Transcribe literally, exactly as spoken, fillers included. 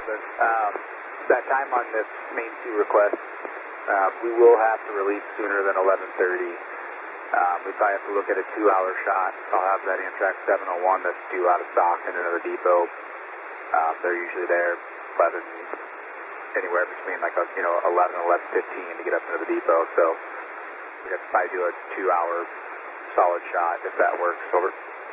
but um, that time on this main two request, uh, we will have to release sooner than eleven thirty. Um, we probably have to look at a two-hour shot. I'll have that Amtrak seven oh one that's due out of stock in another depot. Um, they're usually there eleven, anywhere between like a, you know eleven and eleven fifteen to get up into the depot. So we have to probably do a two-hour solid shot if that works. Over.